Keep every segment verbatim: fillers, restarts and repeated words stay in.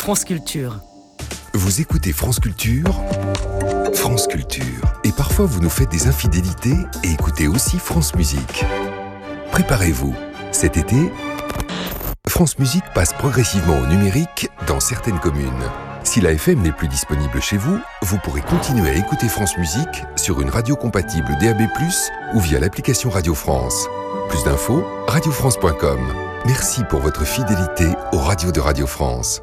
France Culture. Vous écoutez France Culture, France Culture. Et parfois vous nous faites des infidélités et écoutez aussi France Musique. Préparez-vous, cet été, France Musique passe progressivement au numérique dans certaines communes. Si la F M n'est plus disponible chez vous, vous pourrez continuer à écouter France Musique sur une radio compatible D A B plus, ou via l'application Radio France. Plus d'infos, radio france point com. Merci pour votre fidélité aux radios de Radio France.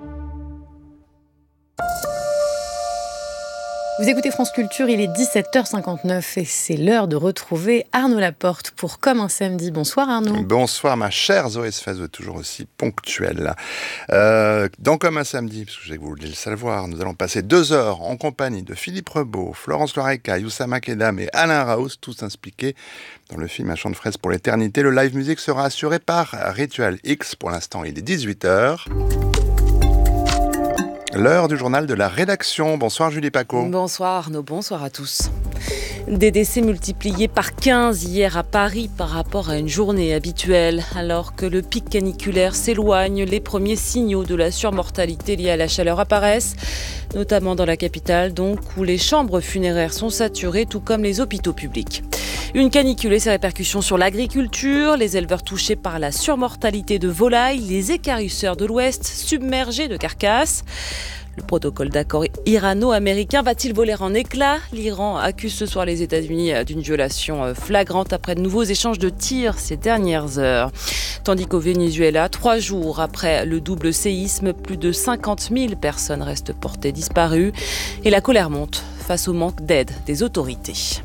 Vous écoutez France Culture, il est dix-sept heures cinquante-neuf et c'est l'heure de retrouver Arnaud Laporte pour Comme un samedi. Bonsoir Arnaud. Bonsoir ma chère Zoé Sfaz, toujours aussi ponctuelle. Euh, dans Comme un samedi, parce que j'ai voulu le savoir, nous allons passer deux heures en compagnie de Philippe Rebaud, Florence Loireca, Youssa Makeda et Alain Raouz, tous impliqués dans le film Un chant de fraises pour l'éternité. Le live music sera assuré par Ritual X. Pour l'instant, il est dix-huit heures. L'heure du journal de la rédaction. Bonsoir Julie Paco. Bonsoir Arnaud, bonsoir à tous. Des décès multipliés par quinze hier à Paris par rapport à une journée habituelle. Alors que le pic caniculaire s'éloigne, les premiers signaux de la surmortalité liée à la chaleur apparaissent, notamment dans la capitale, donc, où les chambres funéraires sont saturées, tout comme les hôpitaux publics. Une canicule et ses répercussions sur l'agriculture, les éleveurs touchés par la surmortalité de volailles, les équarrisseurs de l'Ouest submergés de carcasses. Le protocole d'accord irano-américain va-t-il voler en éclats ? L'Iran accuse ce soir les États-Unis d'une violation flagrante après de nouveaux échanges de tirs ces dernières heures. Tandis qu'au Venezuela, trois jours après le double séisme, plus de cinquante mille personnes restent portées disparues et la colère monte face au manque d'aide des autorités.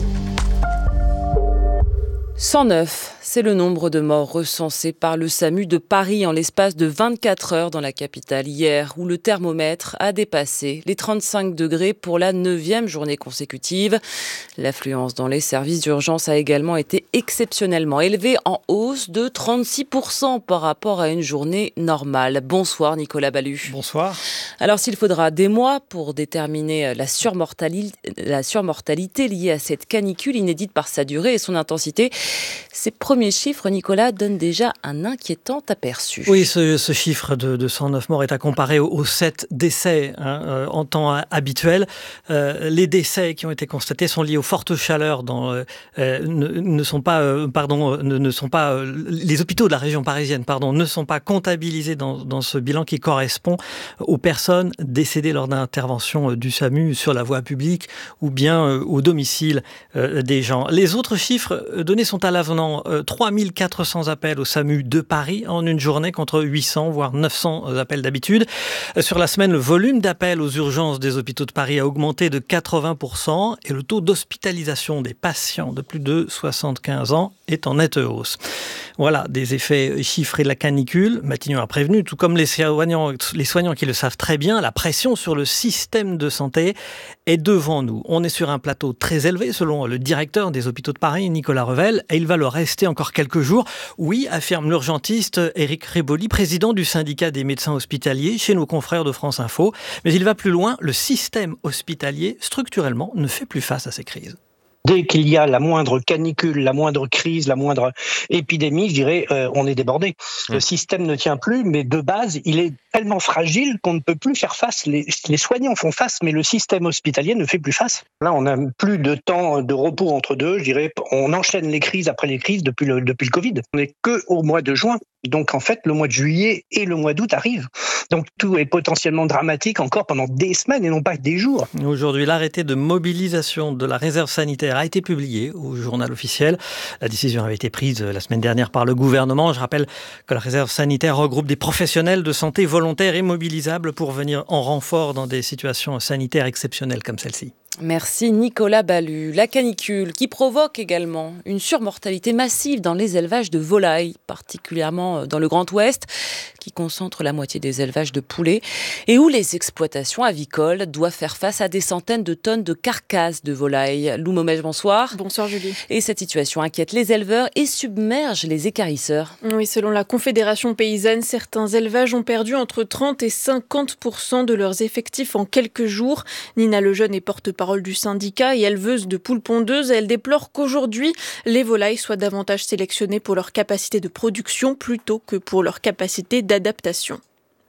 cent neuf, c'est le nombre de morts recensés par le SAMU de Paris en l'espace de vingt-quatre heures dans la capitale hier, où le thermomètre a dépassé les trente-cinq degrés pour la neuvième journée consécutive. L'affluence dans les services d'urgence a également été exceptionnellement élevée, en hausse de trente-six pour cent par rapport à une journée normale. Bonsoir Nicolas Ballu. Bonsoir. Alors s'il faudra des mois pour déterminer la surmortalité, la surmortalité liée à cette canicule inédite par sa durée et son intensité, ces premiers chiffres, Nicolas, donnent déjà un inquiétant aperçu. Oui, ce, ce chiffre de, de cent neuf morts est à comparer aux, aux sept décès hein, euh, en temps habituel. Euh, les décès qui ont été constatés sont liés aux fortes chaleurs. Dans, euh, ne, ne sont pas, euh, pardon, ne, ne sont pas, euh, les hôpitaux de la région parisienne, pardon, ne sont pas comptabilisés dans, dans ce bilan qui correspond aux personnes décédées lors d'interventions du SAMU sur la voie publique ou bien euh, au domicile euh, des gens. Les autres chiffres donnés sont à l'avenant. Euh, trois mille quatre cents appels au SAMU de Paris en une journée contre huit cents voire neuf cents appels d'habitude. Sur la semaine, le volume d'appels aux urgences des hôpitaux de Paris a augmenté de quatre-vingts pour cent et le taux d'hospitalisation des patients de plus de soixante-quinze ans est en nette hausse. Voilà, des effets chiffrés de la canicule. Matignon a prévenu, tout comme les soignants, les soignants qui le savent très bien, la pression sur le système de santé est devant nous. On est sur un plateau très élevé, selon le directeur des hôpitaux de Paris, Nicolas Revel, et il va le rester encore quelques jours. Oui, affirme l'urgentiste Éric Réboli, président du syndicat des médecins hospitaliers, chez nos confrères de France Info. Mais il va plus loin, le système hospitalier, structurellement, ne fait plus face à ces crises. Dès qu'il y a la moindre canicule, la moindre crise, la moindre épidémie, je dirais, euh, on est débordé. Le système ne tient plus, mais de base, il est tellement fragile qu'on ne peut plus faire face. Les, les soignants font face, mais le système hospitalier ne fait plus face. Là, on n'a plus de temps de repos entre deux. Je dirais, on enchaîne les crises après les crises depuis le, depuis le Covid. On n'est qu'au mois de juin. Donc, en fait, le mois de juillet et le mois d'août arrivent. Donc, tout est potentiellement dramatique encore pendant des semaines et non pas des jours. Aujourd'hui, l'arrêté de mobilisation de la réserve sanitaire a été publié au journal officiel. La décision avait été prise la semaine dernière par le gouvernement. Je rappelle que la réserve sanitaire regroupe des professionnels de santé volontaires et mobilisables pour venir en renfort dans des situations sanitaires exceptionnelles comme celle-ci. Merci Nicolas Ballu. La canicule qui provoque également une surmortalité massive dans les élevages de volailles, particulièrement dans le Grand Ouest, qui concentre la moitié des élevages de poulets, et où les exploitations avicoles doivent faire face à des centaines de tonnes de carcasses de volailles. Lou Momège, bonsoir. Bonsoir Julie. Et cette situation inquiète les éleveurs et submerge les équarrisseurs. Oui, selon la Confédération paysanne, certains élevages ont perdu entre trente et cinquante pour cent de leurs effectifs en quelques jours. Nina Lejeune est porte-parole du syndicat et éleveuse de poules pondeuses. Elle déplore qu'aujourd'hui, les volailles soient davantage sélectionnées pour leur capacité de production plutôt que pour leur capacité d'adaptation.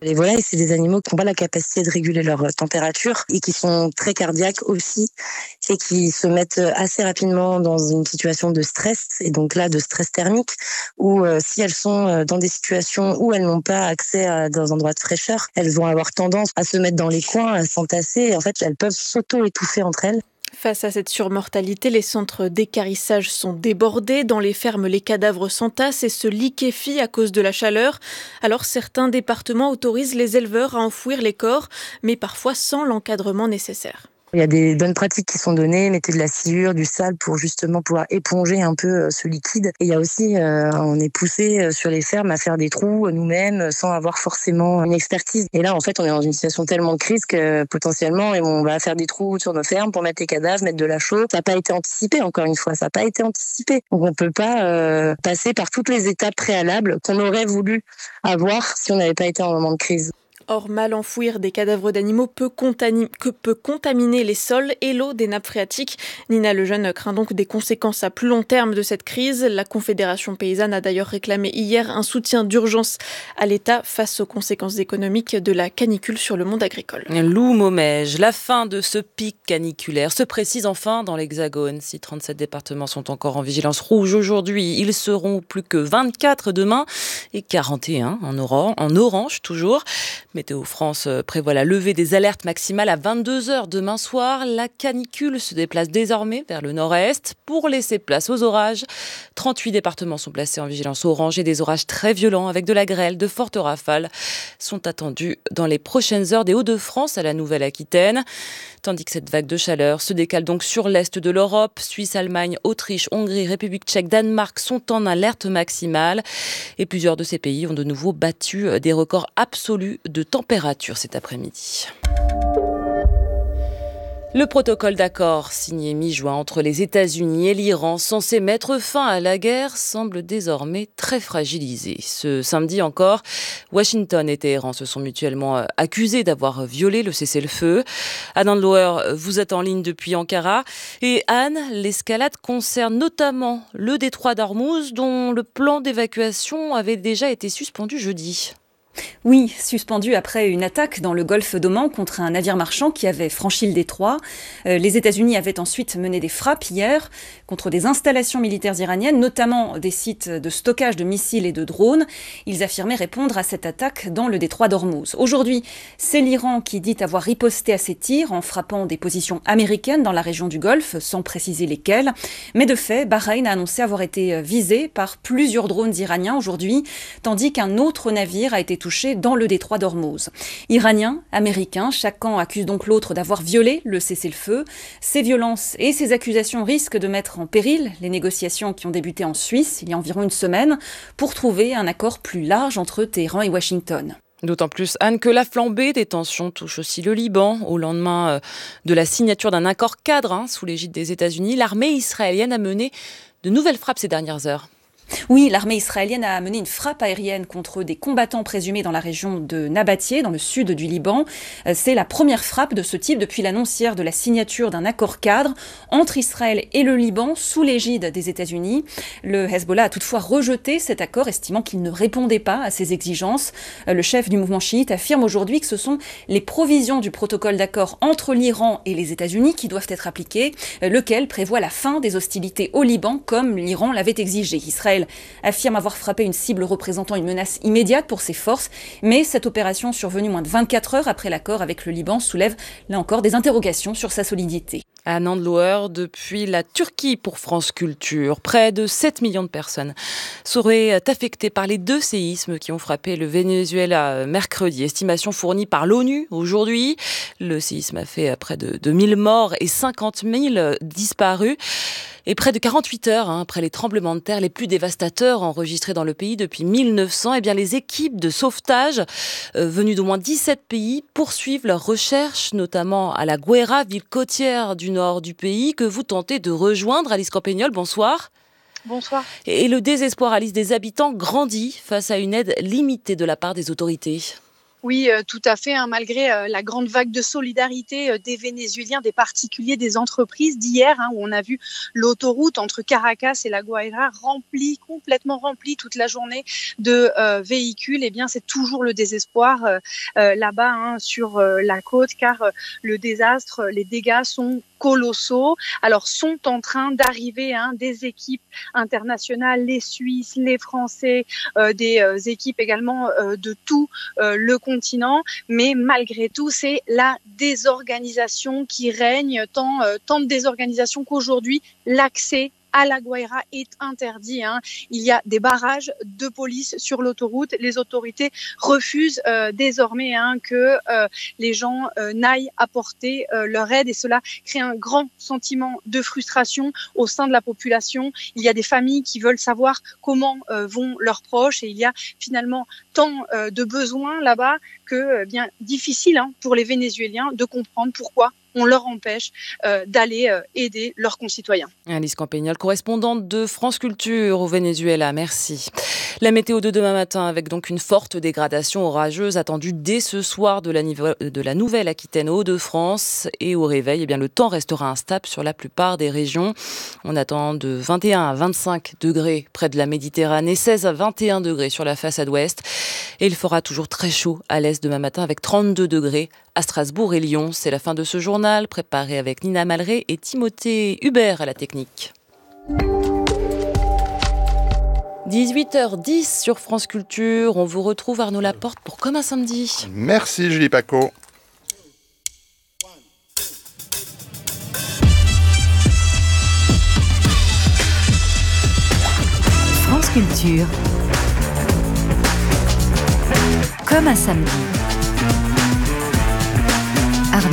Les volailles, c'est des animaux qui n'ont pas la capacité de réguler leur température et qui sont très cardiaques aussi et qui se mettent assez rapidement dans une situation de stress, et donc là de stress thermique, où euh, si elles sont dans des situations où elles n'ont pas accès à des endroits de fraîcheur, elles vont avoir tendance à se mettre dans les coins, à s'entasser, et en fait elles peuvent s'auto-étouffer entre elles. Face à cette surmortalité, les centres d'équarrissage sont débordés. Dans les fermes, les cadavres s'entassent et se liquéfient à cause de la chaleur. Alors certains départements autorisent les éleveurs à enfouir les corps, mais parfois sans l'encadrement nécessaire. Il y a des bonnes pratiques qui sont données, mettez de la sciure, du sable pour justement pouvoir éponger un peu ce liquide. Et il y a aussi, euh, on est poussé sur les fermes à faire des trous nous-mêmes sans avoir forcément une expertise. Et là, en fait, on est dans une situation tellement de crise que potentiellement, on va faire des trous sur nos fermes pour mettre les cadavres, mettre de la chaux. Ça n'a pas été anticipé, encore une fois, ça n'a pas été anticipé. Donc on ne peut pas euh, passer par toutes les étapes préalables qu'on aurait voulu avoir si on n'avait pas été en moment de crise. Or, mal enfouir des cadavres d'animaux peut, contami- que peut contaminer les sols et l'eau des nappes phréatiques. Nina Lejeune craint donc des conséquences à plus long terme de cette crise. La Confédération paysanne a d'ailleurs réclamé hier un soutien d'urgence à l'État face aux conséquences économiques de la canicule sur le monde agricole. Lou Momège, la fin de ce pic caniculaire se précise enfin dans l'Hexagone. Si trente-sept départements sont encore en vigilance rouge aujourd'hui, ils seront plus que vingt-quatre demain et quarante et un en orange, en orange toujours. Météo France prévoit la levée des alertes maximales à vingt-deux heures demain soir. La canicule se déplace désormais vers le nord-est pour laisser place aux orages. trente-huit départements sont placés en vigilance orange et des orages très violents avec de la grêle, de fortes rafales sont attendus dans les prochaines heures des Hauts-de-France à la Nouvelle-Aquitaine. Tandis que cette vague de chaleur se décale donc sur l'est de l'Europe. Suisse, Allemagne, Autriche, Hongrie, République tchèque, Danemark sont en alerte maximale. Et plusieurs de ces pays ont de nouveau battu des records absolus de température cet après-midi. Le protocole d'accord signé mi-juin entre les États-Unis et l'Iran, censé mettre fin à la guerre, semble désormais très fragilisé. Ce samedi encore, Washington et Téhéran se sont mutuellement accusés d'avoir violé le cessez-le-feu. Anne Andlouer, vous êtes en ligne depuis Ankara. Et Anne, l'escalade concerne notamment le détroit d'Ormuz, dont le plan d'évacuation avait déjà été suspendu jeudi. Oui, suspendu après une attaque dans le golfe d'Oman contre un navire marchand qui avait franchi le détroit. Euh, les États-Unis avaient ensuite mené des frappes hier contre des installations militaires iraniennes, notamment des sites de stockage de missiles et de drones. Ils affirmaient répondre à cette attaque dans le détroit d'Ormuz. Aujourd'hui, c'est l'Iran qui dit avoir riposté à ces tirs en frappant des positions américaines dans la région du Golfe, sans préciser lesquelles. Mais de fait, Bahreïn a annoncé avoir été visé par plusieurs drones iraniens aujourd'hui, tandis qu'un autre navire a été touché dans le détroit d'Ormuz. Iraniens, Américains, chaque camp accuse donc l'autre d'avoir violé le cessez-le-feu. Ces violences et ces accusations risquent de mettre en péril les négociations qui ont débuté en Suisse il y a environ une semaine pour trouver un accord plus large entre Téhéran et Washington. D'autant plus, Anne, que la flambée des tensions touche aussi le Liban. Au lendemain de la signature d'un accord cadre hein, sous l'égide des États-Unis, l'armée israélienne a mené de nouvelles frappes ces dernières heures. Oui, l'armée israélienne a mené une frappe aérienne contre des combattants présumés dans la région de Nabatieh, dans le sud du Liban. C'est la première frappe de ce type depuis l'annonce hier de la signature d'un accord cadre entre Israël et le Liban sous l'égide des États-Unis. Le Hezbollah a toutefois rejeté cet accord, estimant qu'il ne répondait pas à ses exigences. Le chef du mouvement chiite affirme aujourd'hui que ce sont les provisions du protocole d'accord entre l'Iran et les États-Unis qui doivent être appliquées, lequel prévoit la fin des hostilités au Liban comme l'Iran l'avait exigé. Israël affirme avoir frappé une cible représentant une menace immédiate pour ses forces, mais cette opération survenue moins de vingt-quatre heures après l'accord avec le Liban soulève là encore des interrogations sur sa solidité. Anne Andlouer, depuis la Turquie pour France Culture. Près de sept millions de personnes seraient affectées par les deux séismes qui ont frappé le Venezuela mercredi. Estimation fournie par l'ONU aujourd'hui. Le séisme a fait près de deux mille morts et cinquante mille disparus. Et près de quarante-huit heures hein, après les tremblements de terre les plus dévastateurs enregistrés dans le pays depuis mille neuf cents, eh bien les équipes de sauvetage euh, venues d'au moins dix-sept pays poursuivent leurs recherches, notamment à la Guaira, ville côtière du nord du pays, que vous tentez de rejoindre. Alice Campagnol, bonsoir. Bonsoir. Et le désespoir, Alice, des habitants grandit face à une aide limitée de la part des autorités. Oui, euh, tout à fait. Hein, malgré euh, la grande vague de solidarité euh, des Vénézuéliens, des particuliers, des entreprises d'hier, hein, où on a vu l'autoroute entre Caracas et La Guaira remplie, complètement remplie toute la journée de euh, véhicules. Eh bien, c'est toujours le désespoir euh, euh, là-bas hein, sur euh, la côte, car euh, le désastre, les dégâts sont colossaux. Alors, sont en train d'arriver hein, des équipes internationales, les Suisses, les Français, euh, des euh, équipes également euh, de tout euh, le continent. Mais malgré tout, c'est la désorganisation qui règne, tant, euh, tant de désorganisation qu'aujourd'hui, l'accès à La Guaira est interdit. Hein. Il y a des barrages de police sur l'autoroute. Les autorités refusent euh, désormais hein, que euh, les gens euh, n'aillent apporter euh, leur aide et cela crée un grand sentiment de frustration au sein de la population. Il y a des familles qui veulent savoir comment euh, vont leurs proches et il y a finalement tant euh, de besoins là-bas que euh, bien difficile hein, pour les Vénézuéliens de comprendre pourquoi on leur empêche euh, d'aller euh, aider leurs concitoyens. Alice Campagnol, correspondante de France Culture au Venezuela, merci. La météo de demain matin avec donc une forte dégradation orageuse attendue dès ce soir de la, niveau, de la Nouvelle-Aquitaine aux Hauts-de-France et au réveil, eh bien, le temps restera instable sur la plupart des régions. On attend de vingt et un à vingt-cinq degrés près de la Méditerranée, seize à vingt et un degrés sur la façade ouest et il fera toujours très chaud à l'est demain matin avec trente-deux degrés à Strasbourg et Lyon. C'est la fin de ce journal préparé avec Nina Malré et Timothée Hubert à la technique. dix-huit heures dix sur France Culture. On vous retrouve Arnaud Laporte pour Comme un samedi. Merci Julie Paco. France Culture. Comme un samedi.